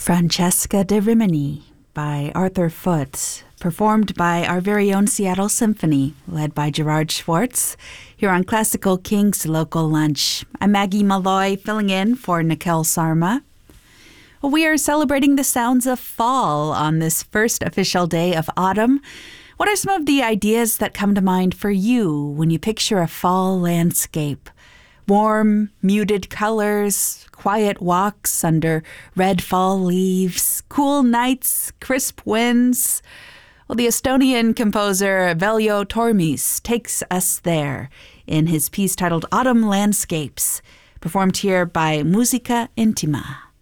Francesca de Rimini by Arthur Foote, performed by our very own Seattle Symphony, led by Gerard Schwartz, here on Classical King's Local Lunch. I'm Maggie Malloy, filling in for Nikhil Sarma. We are celebrating the sounds of fall on this first official day of autumn. What are some of the ideas that come to mind for you when you picture a fall landscape? Warm, muted colors, quiet walks under red fall leaves, cool nights, crisp winds. Well, the Estonian composer Veljo Tormis takes us there in his piece titled Autumn Landscapes, performed here by Musica Intima.